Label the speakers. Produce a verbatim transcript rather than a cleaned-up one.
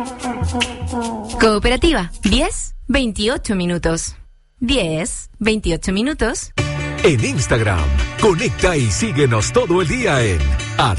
Speaker 1: Cooperativa, diez, veintiocho minutos. diez, veintiocho minutos.
Speaker 2: En Instagram, conecta y síguenos todo el día en